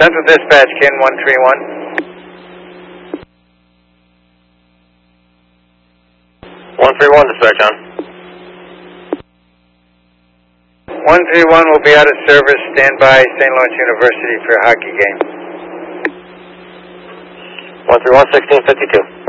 Central Dispatch, Kin 131. 131, dispatch on. 131 will be out of service. Stand by St. Lawrence University for a hockey game. 131, 1652.